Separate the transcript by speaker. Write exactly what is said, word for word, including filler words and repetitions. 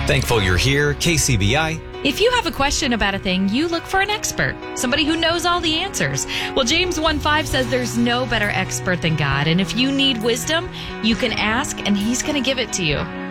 Speaker 1: Thankful you're here, K C B I.
Speaker 2: If you have a question about a thing, you look for an expert, somebody who knows all the answers. Well, James one five says there's no better expert than God, and if you need wisdom, you can ask, and he's going to give it to you.